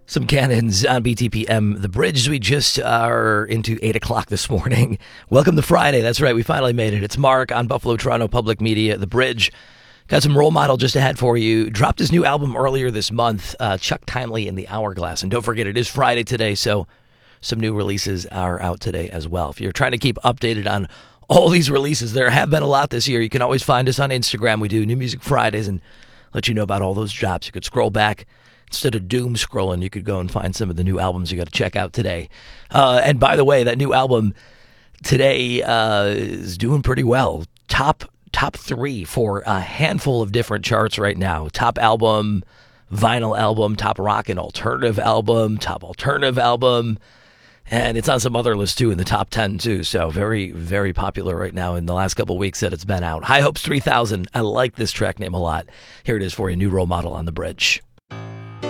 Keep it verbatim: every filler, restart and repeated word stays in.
Some cannons on B T P M, The Bridge. We just are into eight o'clock this morning. Welcome to Friday. That's right. We finally made it. It's Mark on Buffalo Toronto Public Media, The Bridge. Got some Role Model just ahead for you. Dropped his new album earlier this month, uh, Chuck Timely in the Hourglass. And don't forget, it is Friday today, so some new releases are out today as well. If you're trying to keep updated on all these releases, there have been a lot this year. You can always find us on Instagram. We do New Music Fridays and let you know about all those drops. You could scroll back. Instead of doom scrolling, you could go and find some of the new albums you got to check out today. Uh, and by the way, that new album today uh, is doing pretty well. Top top three for a handful of different charts right now. Top album, vinyl album, top rock and alternative album, top alternative album. And it's on some other lists, too, in the top ten, too. So very, very popular right now in the last couple of weeks that it's been out. High Hopes three thousand. I like this track name a lot. Here it is for you, new Role Model on The Bridge.